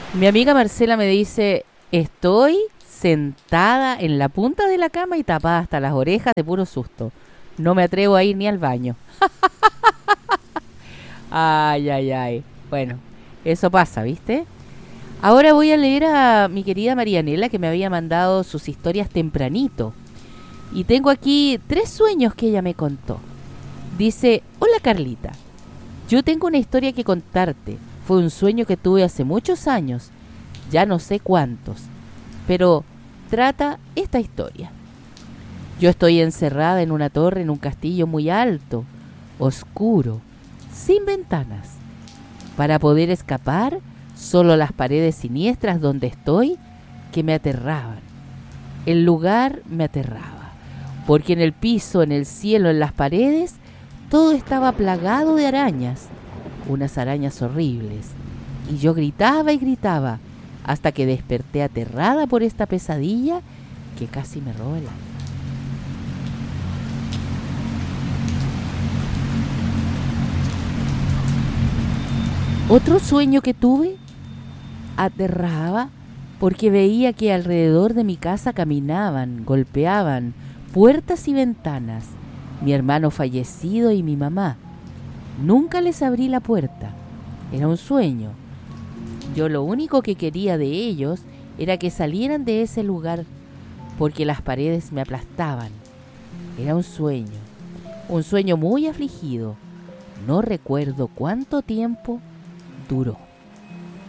Mi amiga Marcela me dice, estoy sentada en la punta de la cama y tapada hasta las orejas de puro susto. No me atrevo a ir ni al baño. Ay, ay, ay. Bueno, eso pasa, ¿viste? Ahora voy a leer a mi querida Marianela que me había mandado sus historias tempranito. Y tengo aquí 3 sueños que ella me contó. Dice, hola Carlita, yo tengo una historia que contarte. Fue un sueño que tuve hace muchos años, ya no sé cuántos, pero trata esta historia. Yo estoy encerrada en una torre en un castillo muy alto, oscuro, sin ventanas. Para poder escapar, solo las paredes siniestras donde estoy que me aterraban. El lugar me aterraba, porque en el piso, en el cielo, en las paredes, todo estaba plagado de arañas, unas arañas horribles, y yo gritaba y gritaba, hasta que desperté aterrada por esta pesadilla que casi me roba el alma. Otro sueño que tuve aterraba porque veía que alrededor de mi casa caminaban, golpeaban puertas y ventanas, mi hermano fallecido y mi mamá. Nunca les abrí la puerta, era un sueño. Yo lo único que quería de ellos era que salieran de ese lugar porque las paredes me aplastaban. Era un sueño muy afligido. No recuerdo cuánto tiempo duró.